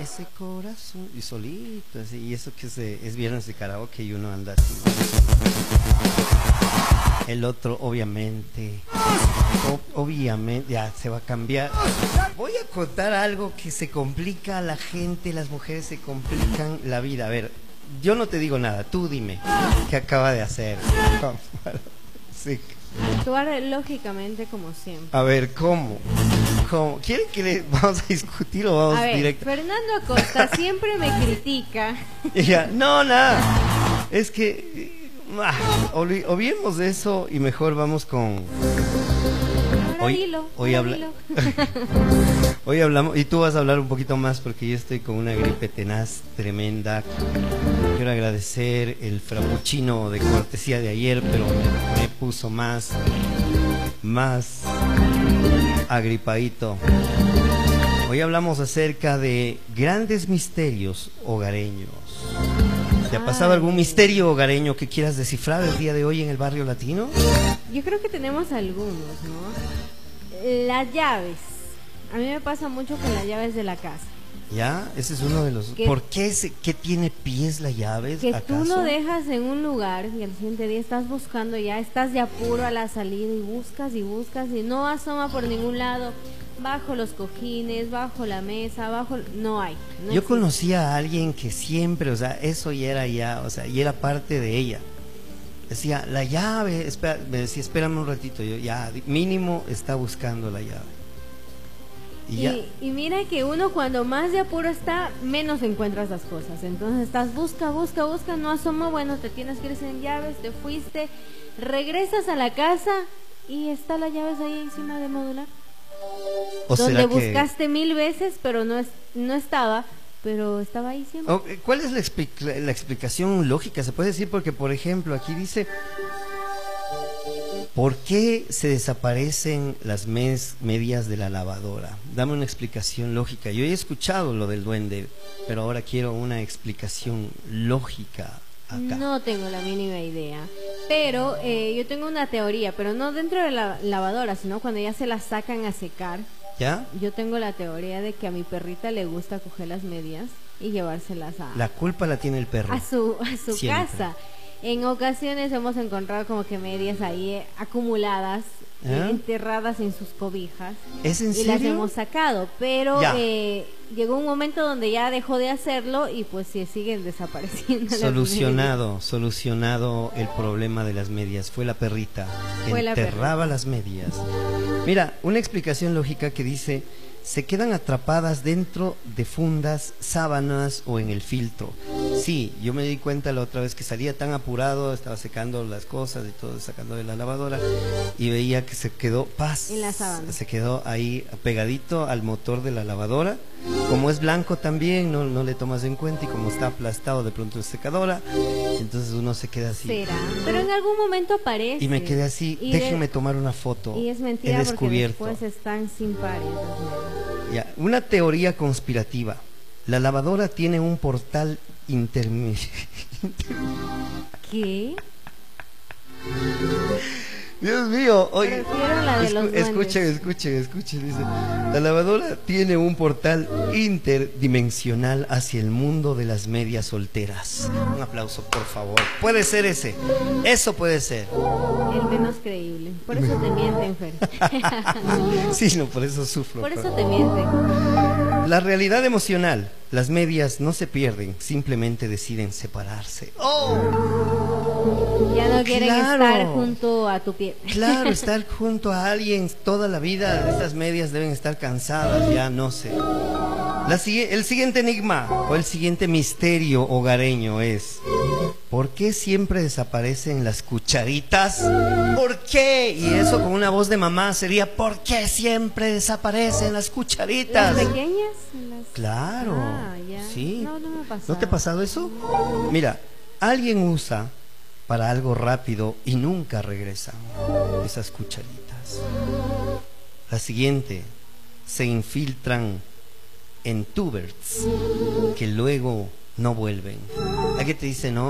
ese corazón, y solito, así, y eso que es viernes de karaoke y uno anda así. El otro, obviamente, obviamente, ya se va a cambiar. Voy a contar algo que se complica a la gente, las mujeres se complican la vida. A ver, yo no te digo nada, tú dime, ¿qué acaba de hacer? Sí. Actuar lógicamente como siempre. A ver, ¿cómo? ¿Quieren que vamos a discutir o vamos A ver, directo? Fernando Acosta siempre me critica. Ya, no, nada. Es que olvidemos de eso y mejor vamos con. Ahora dilo. Hoy hablamos, y tú vas a hablar un poquito más porque yo estoy con una gripe tenaz, tremenda. Quiero agradecer el frappuccino de cortesía de ayer, pero me puso más agripadito. Hoy hablamos acerca de grandes misterios hogareños. ¿Te ha pasado algún misterio hogareño que quieras descifrar el día de hoy en el barrio latino? Yo creo que tenemos algunos, ¿no? Las llaves. A mí me pasa mucho con las llaves de la casa. Ya, ese es uno de los. ¿Por qué qué tiene pies la llave? Que ¿acaso? tú lo dejas en un lugar y al siguiente día estás buscando, ya estás de apuro a la salida y buscas y no asoma por ningún lado, bajo los cojines, bajo la mesa, no hay. No Yo conocía a alguien que siempre, o sea, eso ya era ya, o sea, y era parte de ella. Decía, la llave, espera, me decía, espérame un ratito, yo ya, mínimo está buscando la llave. Y mira que uno cuando más de apuro está, menos encuentras las cosas. Entonces estás busca, no asoma, bueno, te tienes que ir sin llaves, te fuiste, regresas a la casa y está la llave ahí encima del modular. Donde buscaste 1000 veces, pero no estaba, pero estaba ahí siempre. ¿Cuál es la explicación lógica? Se puede decir porque, por ejemplo, aquí dice... ¿Por qué se desaparecen las medias de la lavadora? Dame una explicación lógica. Yo he escuchado lo del duende, pero ahora quiero una explicación lógica acá. No tengo la mínima idea, pero yo tengo una teoría, pero no dentro de la lavadora, sino cuando ya se las sacan a secar. ¿Ya? Yo tengo la teoría de que a mi perrita le gusta coger las medias y llevárselas a... La culpa la tiene el perro. A su casa. En ocasiones hemos encontrado como que medias ahí acumuladas, enterradas en sus cobijas. ¿Es en serio? Y las hemos sacado, pero llegó un momento donde ya dejó de hacerlo y pues sí siguen desapareciendo. Solucionado el problema de las medias. Fue la perrita que enterraba las medias. Mira, una explicación lógica que dice... Se quedan atrapadas dentro de fundas, sábanas o en el filtro. Sí, yo me di cuenta la otra vez que salía tan apurado, estaba secando las cosas y todo, sacando de la lavadora y veía que se quedó en la sábana. Se quedó ahí pegadito al motor de la lavadora. Como es blanco también, no le tomas en cuenta y como está aplastado de pronto en secadora, entonces uno se queda así. ¿Será? Pero en algún momento aparece. Y me quedé así, déjenme tomar una foto. Y es mentira he descubierto. porque después están sin pares. Ya, una teoría conspirativa. La lavadora tiene un portal intermedio. ¿Qué? Dios mío, oye, escuchen, dice, la lavadora tiene un portal interdimensional hacia el mundo de las medias solteras. Un aplauso, por favor. Puede ser ese, eso puede ser. El menos creíble, por eso te mienten, Fer. Sí, no, por eso sufro. Por eso te mienten. La realidad emocional, las medias no se pierden, simplemente deciden separarse. ¡Oh! Ya no quieren estar junto a tu pie. Claro, estar junto a alguien toda la vida, estas medias deben estar cansadas, ya no sé. El siguiente enigma o el siguiente misterio hogareño es: ¿por qué siempre desaparecen las cucharitas? ¿Por qué? Y eso con una voz de mamá sería: ¿por qué siempre desaparecen las cucharitas? ¿Las pequeñas? Claro, ya. Sí. No me ha pasado. ¿No te ha pasado eso? Mira, alguien usa para algo rápido y nunca regresan esas cucharitas. La siguiente: se infiltran en tubers que luego no vuelven. Aquí te dice, no,